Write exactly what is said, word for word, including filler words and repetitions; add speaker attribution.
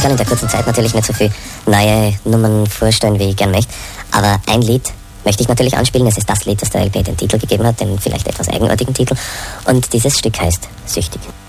Speaker 1: kann in der kurzen Zeit natürlich nicht so viele neue Nummern vorstellen, wie ich gern möchte. Aber ein Lied möchte ich natürlich anspielen. Es ist das Lied, das der L P den Titel gegeben hat, den vielleicht etwas eigenartigen Titel. Und dieses Stück heißt Süchtig.